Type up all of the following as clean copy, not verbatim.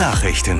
Nachrichten.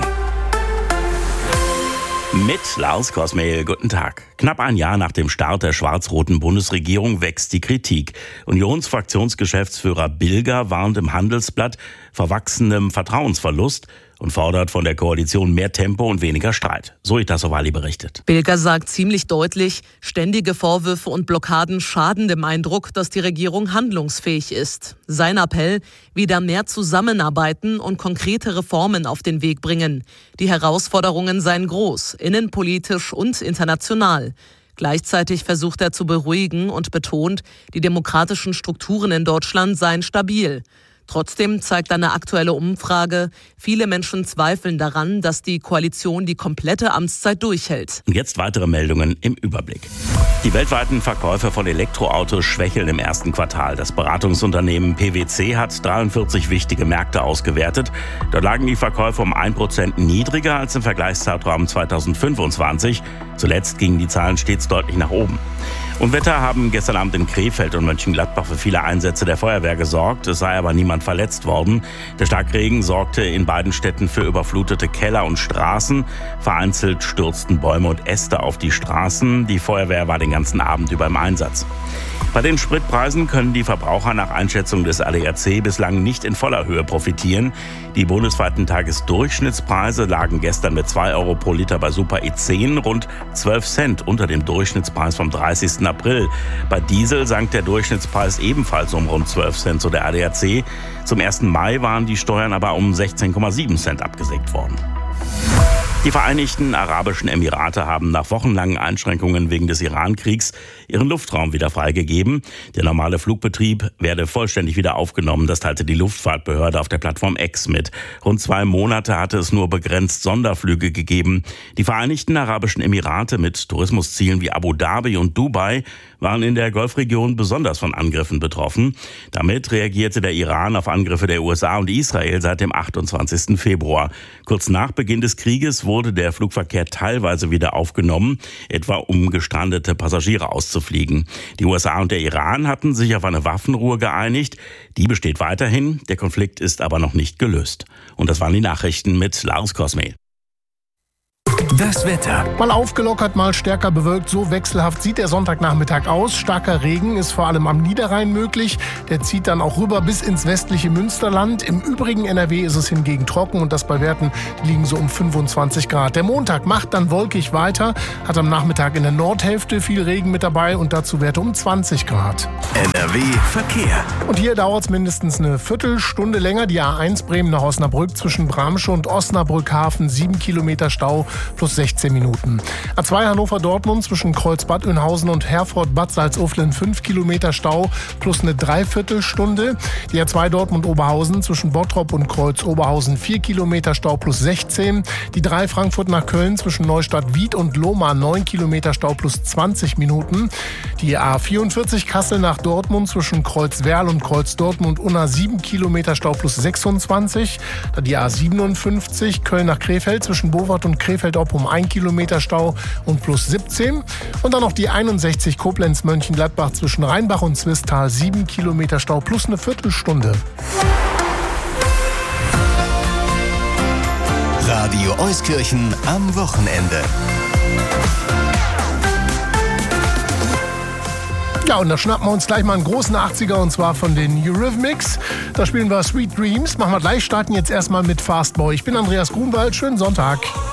Mit Lars Kosmehl, guten Tag. Knapp ein Jahr nach dem Start der schwarz-roten Bundesregierung wächst die Kritik. Unionsfraktionsgeschäftsführer Bilger warnt im Handelsblatt vor wachsendem Vertrauensverlust und fordert von der Koalition mehr Tempo und weniger Streit. Zoe Tassovali berichtet. Bilger sagt ziemlich deutlich, ständige Vorwürfe und Blockaden schaden dem Eindruck, dass die Regierung handlungsfähig ist. Sein Appell, wieder mehr zusammenarbeiten und konkrete Reformen auf den Weg bringen. Die Herausforderungen seien groß, innenpolitisch und international. Gleichzeitig versucht er zu beruhigen und betont, die demokratischen Strukturen in Deutschland seien stabil. Trotzdem zeigt eine aktuelle Umfrage, viele Menschen zweifeln daran, dass die Koalition die komplette Amtszeit durchhält. Und jetzt weitere Meldungen im Überblick. Die weltweiten Verkäufe von Elektroautos schwächeln im ersten Quartal. Das Beratungsunternehmen PwC hat 43 wichtige Märkte ausgewertet. Dort lagen die Verkäufe um 1% niedriger als im Vergleichszeitraum 2025. Zuletzt gingen die Zahlen stets deutlich nach oben. Unwetter haben gestern Abend in Krefeld und Mönchengladbach für viele Einsätze der Feuerwehr gesorgt. Es sei aber niemand verletzt worden. Der Starkregen sorgte in beiden Städten für überflutete Keller und Straßen. Vereinzelt stürzten Bäume und Äste auf die Straßen. Die Feuerwehr war den ganzen Abend über im Einsatz. Bei den Spritpreisen können die Verbraucher nach Einschätzung des ADAC bislang nicht in voller Höhe profitieren. Die bundesweiten Tagesdurchschnittspreise lagen gestern mit 2 Euro pro Liter bei Super E10 rund 12 Cent unter dem Durchschnittspreis vom 30. April. Bei Diesel sank der Durchschnittspreis ebenfalls um rund 12 Cent, so der ADAC. Zum 1. Mai waren die Steuern aber um 16,7 Cent abgesenkt worden. Die Vereinigten Arabischen Emirate haben nach wochenlangen Einschränkungen wegen des Iran-Kriegs ihren Luftraum wieder freigegeben. Der normale Flugbetrieb werde vollständig wieder aufgenommen, das teilte die Luftfahrtbehörde auf der Plattform X mit. Rund 2 Monate hatte es nur begrenzt Sonderflüge gegeben. Die Vereinigten Arabischen Emirate mit Tourismuszielen wie Abu Dhabi und Dubai waren in der Golfregion besonders von Angriffen betroffen. Damit reagierte der Iran auf Angriffe der USA und Israel seit dem 28. Februar. Kurz nach Beginn des Krieges wurde der Flugverkehr teilweise wieder aufgenommen, etwa um gestrandete Passagiere auszufliegen. Die USA und der Iran hatten sich auf eine Waffenruhe geeinigt. Die besteht weiterhin, der Konflikt ist aber noch nicht gelöst. Und das waren die Nachrichten mit Lars Kosmehl. Das Wetter. Mal aufgelockert, mal stärker bewölkt, so wechselhaft sieht der Sonntagnachmittag aus. Starker Regen ist vor allem am Niederrhein möglich. Der zieht dann auch rüber bis ins westliche Münsterland. Im übrigen NRW ist es hingegen trocken und das bei Werten, die liegen so um 25 Grad. Der Montag macht dann wolkig weiter, hat am Nachmittag in der Nordhälfte viel Regen mit dabei und dazu Werte um 20 Grad. NRW Verkehr. Und hier dauert es mindestens eine Viertelstunde länger. Die A1 Bremen nach Osnabrück zwischen Bramsche und Osnabrück-Hafen, 7 Kilometer Stau plus 16 Minuten. A2 Hannover-Dortmund zwischen Kreuz-Bad Oeynhausen und Herford-Bad Salzuflen 5 Kilometer Stau plus eine Dreiviertelstunde. Die A2 Dortmund-Oberhausen zwischen Bottrop und Kreuz-Oberhausen 4 Kilometer Stau plus 16. Die 3 Frankfurt nach Köln zwischen Neustadt-Wied und Lohmar 9 Kilometer Stau plus 20 Minuten. Die A44 Kassel nach Dortmund zwischen Kreuz-Werl und Kreuz-Dortmund-Unna 7 Kilometer Stau plus 26. Die A57 Köln nach Krefeld zwischen Bowart und Krefeld-Opp um 1 Kilometer Stau und plus 17. Und dann noch die 61 Koblenz-Mönchengladbach zwischen Rheinbach und Zwistal 7 Kilometer Stau plus eine Viertelstunde. Radio Euskirchen am Wochenende. Ja, und da schnappen wir uns gleich mal einen großen 80er und zwar von den Eurythmics. Da spielen wir Sweet Dreams. Machen wir gleich, starten jetzt erstmal mit Fast Boy. Ich bin Andreas Grunwald, schönen Sonntag.